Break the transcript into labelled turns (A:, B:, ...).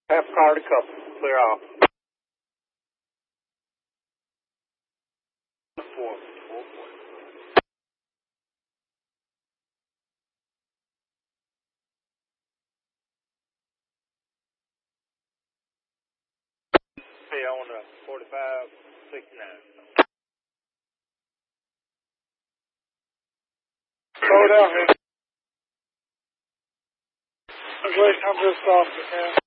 A: Half car to couple. Clear off. Stay on 4569.
B: Slow down, man. Wait, I'm just off the man.